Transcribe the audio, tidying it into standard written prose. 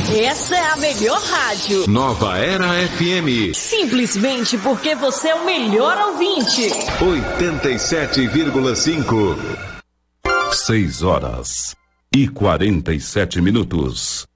Essa é a melhor rádio. Nova Era FM. Simplesmente porque você é o melhor ouvinte. 87,5. 6 horas e 47 minutos.